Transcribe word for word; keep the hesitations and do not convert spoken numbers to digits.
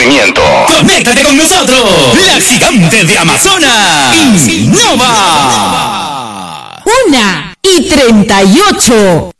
movimiento. ¡Conéctate con nosotros! ¡La gigante de Amazonas! ¡Innova! Una y treinta y ocho.